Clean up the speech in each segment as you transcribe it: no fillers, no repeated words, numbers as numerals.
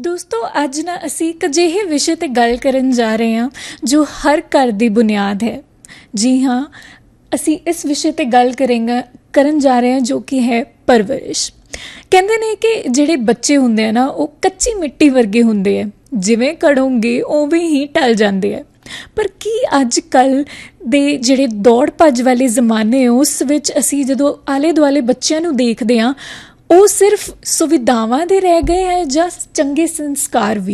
ਦੋਸਤੋ ਅੱਜ ਨਾ ਅਸੀਂ ਇੱਕ ਅਜਿਹੇ ਵਿਸ਼ੇ 'ਤੇ ਗੱਲ ਕਰਨ ਜਾ ਰਹੇ ਹਾਂ ਜੋ ਹਰ ਘਰ ਦੀ ਬੁਨਿਆਦ ਹੈ। ਜੀ ਹਾਂ, ਅਸੀਂ ਇਸ ਵਿਸ਼ੇ 'ਤੇ ਗੱਲ ਕਰਨ ਜਾ ਰਹੇ ਹਾਂ ਜੋ ਕਿ ਹੈ ਪਰਵਰਿਸ਼। ਕਹਿੰਦੇ ਨੇ ਕਿ ਜਿਹੜੇ ਬੱਚੇ ਹੁੰਦੇ ਆ ਨਾ ਉਹ ਕੱਚੀ ਮਿੱਟੀ ਵਰਗੇ ਹੁੰਦੇ ਆ, ਜਿਵੇਂ ਘੜੋਂਗੇ ਉਵੇਂ ਹੀ ਢਲ ਜਾਂਦੇ ਆ। ਪਰ ਕੀ ਅੱਜ ਕੱਲ੍ਹ ਦੇ ਜਿਹੜੇ ਦੌੜ ਭੱਜ ਵਾਲੇ ਜ਼ਮਾਨੇ ਉਸ ਵਿੱਚ ਅਸੀਂ ਜਦੋਂ ਆਲੇ ਦੁਆਲੇ ਬੱਚਿਆਂ ਨੂੰ ਦੇਖਦੇ ਹਾਂ ਉਹ ਸਿਰਫ ਸੁਵਿਧਾਵਾਂ ਦੇ ਰਹਿ ਗਏ ਹੈ ਜਾਂ ਚੰਗੇ ਸੰਸਕਾਰ ਵੀ?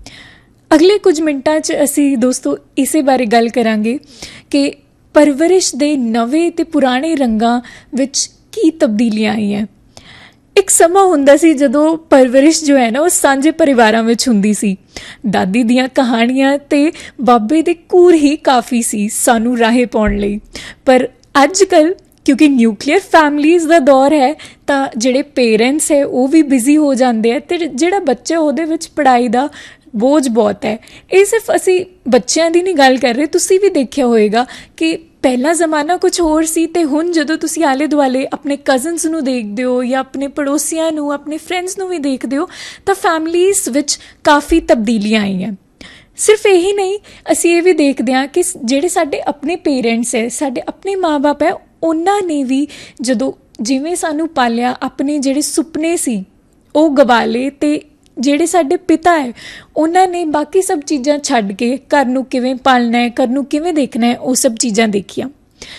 ਅਗਲੇ ਕੁਝ ਮਿੰਟਾਂ 'ਚ ਅਸੀਂ ਦੋਸਤੋ ਇਸੇ ਬਾਰੇ ਗੱਲ ਕਰਾਂਗੇ ਕਿ ਪਰਵਰਿਸ਼ ਦੇ ਨਵੇਂ ਅਤੇ ਪੁਰਾਣੇ ਰੰਗਾਂ ਵਿੱਚ ਕੀ ਤਬਦੀਲੀਆਂ ਆਈਆਂ। ਇੱਕ ਸਮਾਂ ਹੁੰਦਾ ਸੀ ਜਦੋਂ ਪਰਵਰਿਸ਼ ਜੋ ਹੈ ਨਾ ਉਹ ਸਾਂਝੇ ਪਰਿਵਾਰਾਂ ਵਿੱਚ ਹੁੰਦੀ ਸੀ। ਦਾਦੀ ਦੀਆਂ ਕਹਾਣੀਆਂ ਅਤੇ ਬਾਬੇ ਦੇ ਘੂਰ ਹੀ ਕਾਫੀ ਸੀ ਸਾਨੂੰ ਰਾਹੇ ਪਾਉਣ ਲਈ। ਪਰ ਅੱਜ ਕੱਲ੍ਹ ਕਿਉਂਕਿ ਨਿਊਕਲੀਅਰ ਫੈਮਲੀਜ਼ ਦਾ ਦੌਰ ਹੈ ਤਾਂ ਜਿਹੜੇ ਪੇਰੈਂਟਸ ਹੈ ਉਹ ਵੀ ਬਿਜ਼ੀ ਹੋ ਜਾਂਦੇ ਆ ਅਤੇ ਜਿਹੜਾ ਬੱਚਾ ਉਹਦੇ ਵਿੱਚ ਪੜ੍ਹਾਈ ਦਾ ਬੋਝ ਬਹੁਤ ਹੈ। ਇਹ ਸਿਰਫ ਅਸੀਂ ਬੱਚਿਆਂ ਦੀ ਨਹੀਂ ਗੱਲ ਕਰ ਰਹੇ, ਤੁਸੀਂ ਵੀ ਦੇਖਿਆ ਹੋਏਗਾ ਕਿ ਪਹਿਲਾ ਜ਼ਮਾਨਾ ਕੁਛ ਹੋਰ ਸੀ ਅਤੇ ਹੁਣ ਜਦੋਂ ਤੁਸੀਂ ਆਲੇ ਦੁਆਲੇ ਆਪਣੇ ਕਜ਼ਨਸ ਨੂੰ ਦੇਖਦੇ ਹੋ ਜਾਂ ਆਪਣੇ ਪੜੋਸੀਆਂ ਨੂੰ, ਆਪਣੇ ਫਰੈਂਡਸ ਨੂੰ ਵੀ ਦੇਖਦੇ ਹੋ ਤਾਂ ਫੈਮਲੀਜ਼ ਵਿੱਚ ਕਾਫੀ ਤਬਦੀਲੀਆਂ ਆਈਆਂ। ਸਿਰਫ ਇਹੀ ਨਹੀਂ, ਅਸੀਂ ਇਹ ਵੀ ਦੇਖਦੇ ਹਾਂ ਕਿ ਜਿਹੜੇ ਸਾਡੇ ਆਪਣੇ ਪੇਰੈਂਟਸ ਹੈ, ਸਾਡੇ ਆਪਣੇ ਮਾਂ ਬਾਪ ਹੈ, ਉਹਨਾਂ ਨੇ ਵੀ ਜਦੋਂ ਜਿਵੇਂ ਸਾਨੂੰ ਪਾਲਿਆ ਆਪਣੇ ਜਿਹੜੇ ਸੁਪਨੇ ਸੀ ਉਹ ਗਵਾ ਲਏ ਅਤੇ ਜਿਹੜੇ ਸਾਡੇ ਪਿਤਾ ਹੈ ਉਹਨਾਂ ਨੇ ਬਾਕੀ ਸਭ ਚੀਜ਼ਾਂ ਛੱਡ ਕੇ ਘਰ ਨੂੰ ਕਿਵੇਂ ਪਾਲਣਾ ਹੈ, ਘਰ ਨੂੰ ਕਿਵੇਂ ਦੇਖਣਾ ਹੈ, ਉਹ ਸਭ ਚੀਜ਼ਾਂ ਦੇਖੀਆਂ।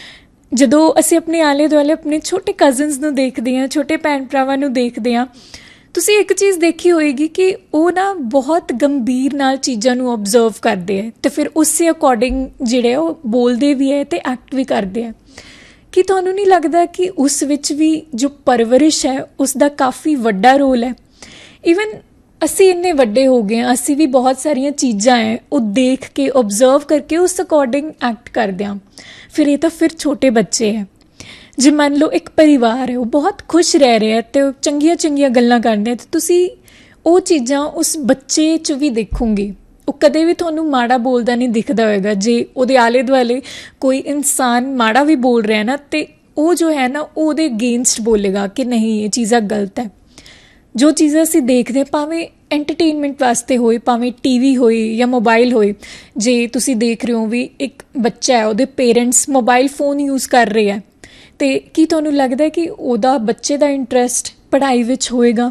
ਜਦੋਂ ਅਸੀਂ ਆਪਣੇ ਆਲੇ ਦੁਆਲੇ ਆਪਣੇ ਛੋਟੇ ਕਜ਼ਨਸ ਨੂੰ ਦੇਖਦੇ ਹਾਂ, ਛੋਟੇ ਭੈਣ ਭਰਾਵਾਂ ਨੂੰ ਦੇਖਦੇ ਹਾਂ, ਤੁਸੀਂ ਇੱਕ ਚੀਜ਼ ਦੇਖੀ ਹੋਏਗੀ ਕਿ ਉਹ ਨਾ ਬਹੁਤ ਗੰਭੀਰ ਨਾਲ ਚੀਜ਼ਾਂ ਨੂੰ ਓਬਜ਼ਰਵ ਕਰਦੇ ਹੈ ਅਤੇ ਫਿਰ ਉਸੇ ਅਕੋਰਡਿੰਗ ਜਿਹੜੇ ਉਹ ਬੋਲਦੇ ਵੀ ਹੈ ਅਤੇ ਐਕਟ ਵੀ ਕਰਦੇ ਹੈ। ਕੀ ਤੁਹਾਨੂੰ ਨਹੀਂ ਲੱਗਦਾ ਕਿ ਉਸ ਵਿੱਚ ਵੀ ਜੋ ਪਰਵਰਿਸ਼ ਹੈ ਉਸ ਦਾ ਕਾਫੀ ਵੱਡਾ ਰੋਲ ਹੈ? ਈਵਨ ਅਸੀਂ ਇੰਨੇ ਵੱਡੇ ਹੋ ਗਏ ਹਾਂ, ਅਸੀਂ ਵੀ ਬਹੁਤ ਸਾਰੀਆਂ ਚੀਜ਼ਾਂ ਹੈ ਉਹ ਦੇਖ ਕੇ ਓਬਜ਼ਰਵ ਕਰਕੇ ਉਸ ਅਕੋਰਡਿੰਗ ਐਕਟ ਕਰਦੇ ਹਾਂ। ਫਿਰ ਇਹ ਤਾਂ ਫਿਰ ਛੋਟੇ ਬੱਚੇ ਹੈ। ਜੇ ਮੰਨ ਲਓ ਇੱਕ ਪਰਿਵਾਰ ਹੈ ਉਹ ਬਹੁਤ ਖੁਸ਼ ਰਹਿ ਰਿਹਾ ਅਤੇ ਉਹ ਚੰਗੀਆਂ ਚੰਗੀਆਂ ਗੱਲਾਂ ਕਰਦੇ ਅਤੇ ਤੁਸੀਂ ਉਹ ਚੀਜ਼ਾਂ ਉਸ ਬੱਚੇ 'ਚ ਵੀ ਦੇਖੋਗੇ। ਉਹ ਕਦੇ ਵੀ ਤੁਹਾਨੂੰ ਮਾੜਾ ਬੋਲਦਾ ਨਹੀਂ ਦਿਖਦਾ ਹੋਏਗਾ। ਜੇ ਉਹਦੇ ਆਲੇ ਦੁਆਲੇ ਕੋਈ ਇਨਸਾਨ ਮਾੜਾ ਵੀ ਬੋਲ ਰਿਹਾ ਨਾ ਅਤੇ ਉਹ ਜੋ ਹੈ ਨਾ ਉਹ ਉਹਦੇ ਅਗੇਂਸਟ ਬੋਲੇਗਾ ਕਿ ਨਹੀਂ ਇਹ ਚੀਜ਼ਾਂ ਗਲਤ ਹੈ। ਜੋ ਚੀਜ਼ਾਂ ਅਸੀਂ ਦੇਖਦੇ ਭਾਵੇਂ ਐਂਟਰਟੇਨਮੈਂਟ ਵਾਸਤੇ ਹੋਏ, ਭਾਵੇਂ TV ਹੋਏ ਜਾਂ ਮੋਬਾਈਲ ਹੋਏ, ਜੇ ਤੁਸੀਂ ਦੇਖ ਰਹੇ ਹੋ ਵੀ ਇੱਕ ਬੱਚਾ ਹੈ ਉਹਦੇ ਪੇਰੈਂਟਸ ਮੋਬਾਈਲ ਫੋਨ ਯੂਜ਼ ਕਰ ਰਹੇ ਹੈ ਅਤੇ ਕੀ ਤੁਹਾਨੂੰ ਲੱਗਦਾ ਕਿ ਉਹਦਾ ਬੱਚੇ ਦਾ ਇੰਟਰਸਟ ਪੜ੍ਹਾਈ ਵਿੱਚ ਹੋਏਗਾ?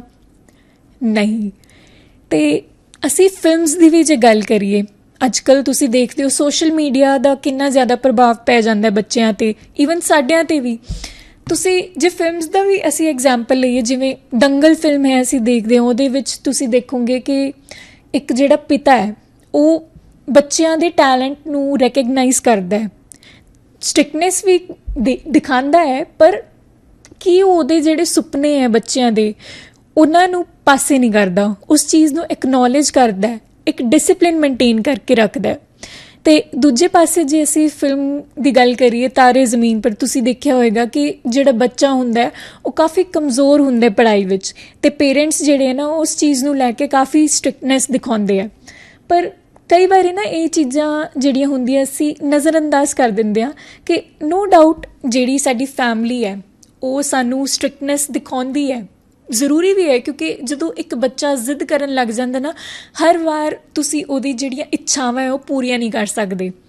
ਨਹੀਂ। ਅਤੇ ਅਸੀਂ ਫਿਲਮਸ ਦੀ ਵੀ ਜੇ ਗੱਲ ਕਰੀਏ, ਅੱਜ ਕੱਲ੍ਹ ਤੁਸੀਂ ਦੇਖਦੇ ਹੋ ਸੋਸ਼ਲ ਮੀਡੀਆ ਦਾ ਕਿੰਨਾ ਜ਼ਿਆਦਾ ਪ੍ਰਭਾਵ ਪੈ ਜਾਂਦਾ ਬੱਚਿਆਂ 'ਤੇ, ਈਵਨ ਸਾਡਿਆਂ 'ਤੇ ਵੀ। ਤੁਸੀਂ ਜੇ ਫਿਲਮਸ ਦਾ ਵੀ ਅਸੀਂ ਐਗਜ਼ਾਮਪਲ ਲਈਏ, ਜਿਵੇਂ ਦੰਗਲ ਫਿਲਮ ਹੈ ਅਸੀਂ ਦੇਖਦੇ ਹਾਂ, ਉਹਦੇ ਵਿੱਚ ਤੁਸੀਂ ਦੇਖੋਗੇ ਕਿ ਇੱਕ ਜਿਹੜਾ ਪਿਤਾ ਹੈ ਉਹ ਬੱਚਿਆਂ ਦੇ ਟੈਲੈਂਟ ਨੂੰ ਰੈਕਗਨਾਈਜ਼ ਕਰਦਾ ਹੈ, ਸਟ੍ਰਿਕਨੈਸ ਵੀ ਦਿਖਾਉਂਦਾ ਹੈ, ਪਰ ਕੀ ਉਹਦੇ ਜਿਹੜੇ ਸੁਪਨੇ ਹੈ ਬੱਚਿਆਂ ਦੇ ਉਹਨਾਂ ਨੂੰ ਪਾਸੇ ਨਹੀਂ ਕਰਦਾ, ਉਸ ਚੀਜ਼ ਨੂੰ ਐਕਨੋਲੇਜ ਕਰਦਾ ਹੈ, ਇੱਕ ਡਿਸਿਪਲਿਨ ਮੇਨਟੇਨ ਕਰਕੇ ਰੱਖਦਾ ਹੈ। ਅਤੇ ਦੂਜੇ ਪਾਸੇ ਜੇ ਅਸੀਂ ਫਿਲਮ ਦੀ ਗੱਲ ਕਰੀਏ ਤਾਰੇ ਜ਼ਮੀਨ ਪਰ, ਤੁਸੀਂ ਦੇਖਿਆ ਹੋਏਗਾ ਕਿ ਜਿਹੜਾ ਬੱਚਾ ਹੁੰਦਾ ਉਹ ਕਾਫੀ ਕਮਜ਼ੋਰ ਹੁੰਦਾ ਪੜ੍ਹਾਈ ਵਿੱਚ ਅਤੇ ਪੇਰੈਂਟਸ ਜਿਹੜੇ ਨਾ ਉਸ ਚੀਜ਼ ਨੂੰ ਲੈ ਕੇ ਕਾਫੀ ਸਟ੍ਰਿਕਟਨੈਸ ਦਿਖਾਉਂਦੇ ਆ। ਪਰ ਕਈ ਵਾਰੀ ਨਾ ਇਹ ਚੀਜ਼ਾਂ ਜਿਹੜੀਆਂ ਹੁੰਦੀਆਂ ਅਸੀਂ ਨਜ਼ਰਅੰਦਾਜ਼ ਕਰ ਦਿੰਦੇ ਹਾਂ ਕਿ ਨੋ ਡਾਊਟ ਜਿਹੜੀ ਸਾਡੀ ਫੈਮਿਲੀ ਹੈ ਉਹ ਸਾਨੂੰ ਸਟ੍ਰਿਕਟਨੈਸ ਦਿਖਾਉਂਦੀ ਹੈ, ਜ਼ਰੂਰੀ ਵੀ ਹੈ, ਕਿਉਂਕਿ ਜਦੋਂ ਇੱਕ ਬੱਚਾ ਜ਼ਿੱਦ ਕਰਨ ਲੱਗ ਜਾਂਦਾ ਨਾ, ਹਰ ਵਾਰ ਤੁਸੀਂ ਉਹਦੀ ਜਿਹੜੀਆਂ ਇੱਛਾਵਾਂ ਹੈ ਉਹ ਪੂਰੀਆਂ ਨਹੀਂ ਕਰ ਸਕਦੇ।